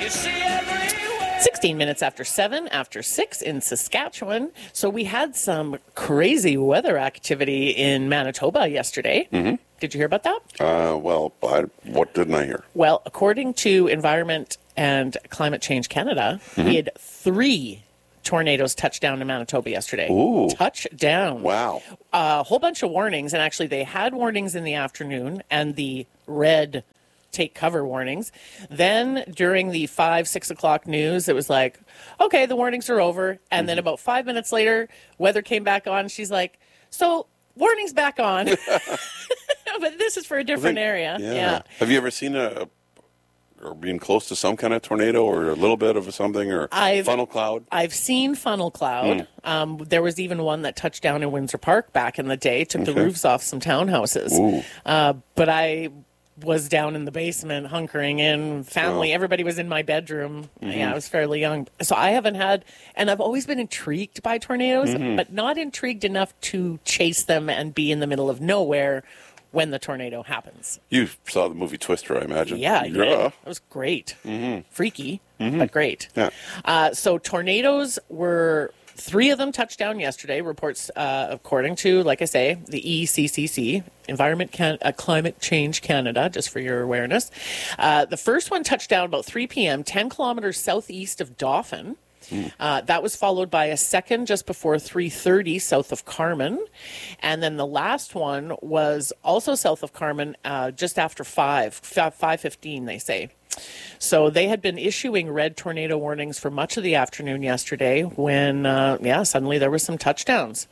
16 minutes after 7, after 6 in Saskatchewan. So we had some crazy weather activity in Manitoba yesterday. Mm-hmm. Did you hear about that? What didn't I hear? Well, according to Environment and Climate Change Canada, we had 3 tornadoes touch down in Manitoba yesterday. Ooh. Touchdown. Wow. A whole bunch of warnings, and actually they had warnings in the afternoon and the red take cover warnings. Then during the 5-6 o'clock news, it was like, okay, the warnings are over. And then about 5 minutes later, weather came back on. She's like, so warning's back on. But this is for a different area. Yeah. Have you ever seen or been close to some kind of tornado or a little bit of something or funnel cloud? I've seen funnel cloud. There was even one that touched down in Windsor Park back in the day, took the roofs off some townhouses. But I was down in the basement hunkering in, family, everybody was in my bedroom. Yeah, I was fairly young. So I haven't had, and I've always been intrigued by tornadoes, but not intrigued enough to chase them and be in the middle of nowhere when the tornado happens. You saw the movie Twister, I imagine. Yeah. It was great. Freaky, but great. Yeah. So tornadoes were, 3 of them touched down yesterday, reports according to, like I say, the ECCC, Climate Change Canada, just for your awareness. The first one touched down about 3 p.m., 10 kilometers southeast of Dauphin. That was followed by a second just before 3:30 south of Carmen. And then the last one was also south of Carmen just after 5:15, they say. So they had been issuing red tornado warnings for much of the afternoon yesterday when, suddenly there were some touchdowns.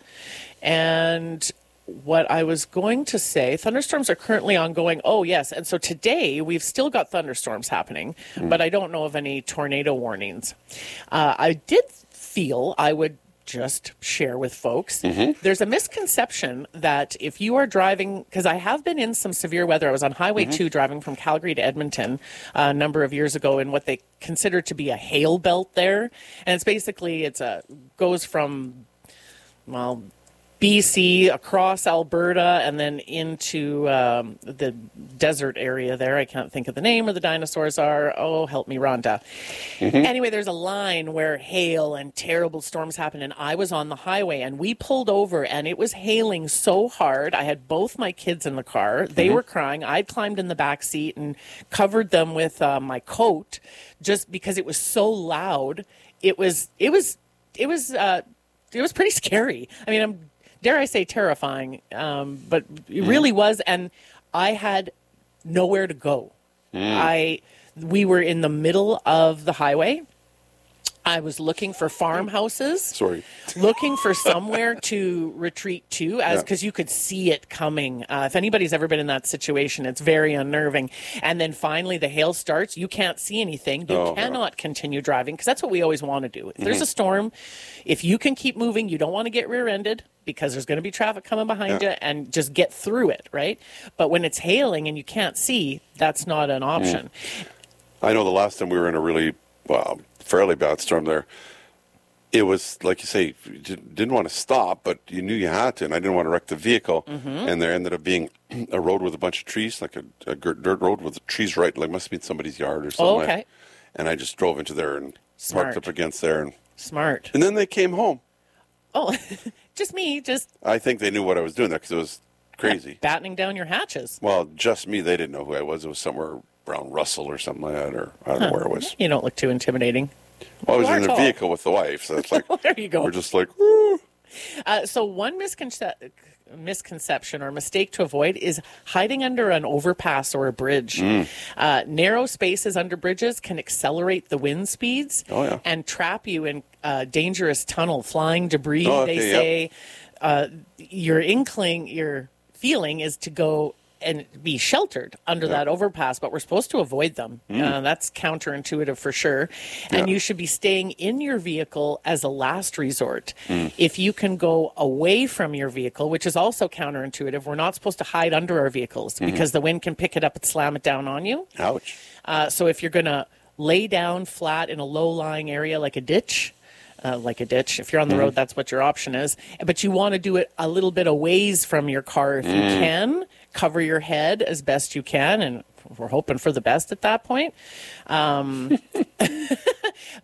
And what I was going to say, thunderstorms are currently ongoing. Oh, yes. And so today we've still got thunderstorms happening, but I don't know of any tornado warnings. I did feel I would just share with folks. There's a misconception that if you are driving, because I have been in some severe weather. I was on Highway 2 driving from Calgary to Edmonton a number of years ago in what they consider to be a hail belt there. And it's basically, goes from, BC, across Alberta, and then into the desert area there. I can't think of the name where the dinosaurs are. Oh, help me, Rhonda. Anyway, there's a line where hail and terrible storms happen, and I was on the highway, and we pulled over, and it was hailing so hard. I had both my kids in the car. They were crying. I climbed in the back seat and covered them with my coat just because it was so loud. It was pretty scary. I mean, dare I say terrifying, but it really was, and I had nowhere to go. We were in the middle of the highway. I was looking for farmhouses. Looking for somewhere to retreat to, because you could see it coming. If anybody's ever been in that situation, it's very unnerving. And then finally the hail starts. You can't see anything. You cannot continue driving, because that's what we always want to do. If there's a storm, if you can keep moving, you don't want to get rear-ended, because there's going to be traffic coming behind you, and just get through it, right? But when it's hailing and you can't see, that's not an option. I know the last time we were in a really fairly bad storm there, it was like you say, you didn't want to stop, but you knew you had to, and I didn't want to wreck the vehicle. And there ended up being a road with a bunch of trees, like a dirt road with trees must have been somebody's yard or something. Okay. And I just drove into there and parked up against there. And Smart. And then they came home. Oh, just me. I think they knew what I was doing there, because it was crazy. Battening down your hatches. Well, just me. They didn't know who I was. It was somewhere around Russell or something like that, or I don't know where it was. You don't look too intimidating. Well, I was in the vehicle with the wife, so it's like, there you go. We're just like, woo. So one misconception or mistake to avoid is hiding under an overpass or a bridge. Narrow spaces under bridges can accelerate the wind speeds and trap you in a dangerous tunnel. Flying debris, say. Your feeling is to go and be sheltered under that overpass, but we're supposed to avoid them. That's counterintuitive for sure. And you should be staying in your vehicle as a last resort. If you can go away from your vehicle, which is also counterintuitive, we're not supposed to hide under our vehicles because the wind can pick it up and slam it down on you. Ouch. So if you're going to lay down flat in a low-lying area like a ditch, if you're on the road, that's what your option is. But you want to do it a little bit a ways from your car if you can. Cover your head as best you can, and we're hoping for the best at that point.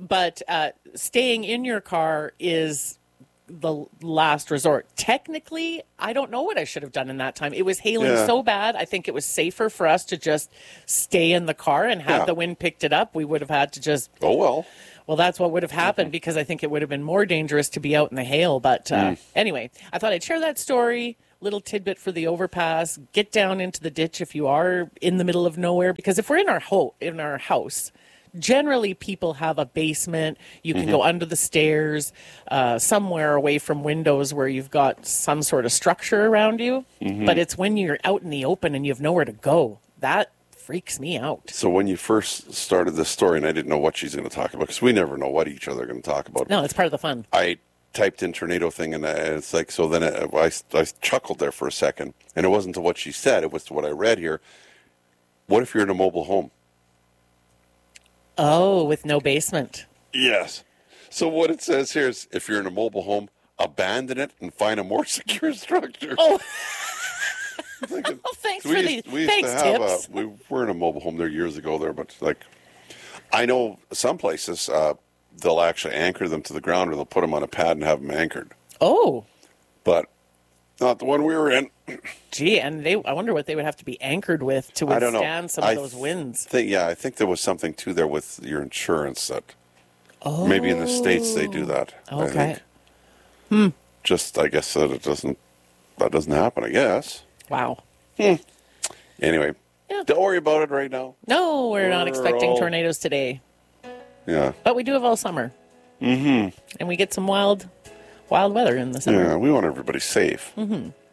But staying in your car is the last resort. Technically, I don't know what I should have done in that time. It was hailing so bad. I think it was safer for us to just stay in the car, and had the wind picked it up, we would have had to just... Oh, well. Well, that's what would have happened, because I think it would have been more dangerous to be out in the hail. But anyway, I thought I'd share that story. Little tidbit for the overpass. Get down into the ditch if you are in the middle of nowhere, because if we're in our house, generally people have a basement. You can go under the stairs, somewhere away from windows where you've got some sort of structure around you. But it's when you're out in the open and you have nowhere to go that freaks me out. So when you first started this story, and I didn't know what she's going to talk about, because we never know what each other are going to talk about. No, it's part of the fun. I typed in tornado thing, and it's like, so then I chuckled there for a second, and it wasn't to what she said, it was to what I read here. What if you're in a mobile home? Oh, with no basement. Yes. So what it says here is, if you're in a mobile home, abandon it and find a more secure structure. Oh, Thinking, well, thanks so for the tips. We were in a mobile home there years ago there, but like, I know some places they'll actually anchor them to the ground, or they'll put them on a pad and have them anchored. Oh. But not the one we were in. Gee, and I wonder what they would have to be anchored with to withstand some of those winds. I think there was something too there with your insurance that maybe in the States they do that. Okay. Just, I guess that doesn't happen, I guess. Wow. Anyway, don't worry about it right now. No, we're not expecting tornadoes today. Yeah. But we do have all summer. And we get some wild weather in the summer. Yeah, we want everybody safe.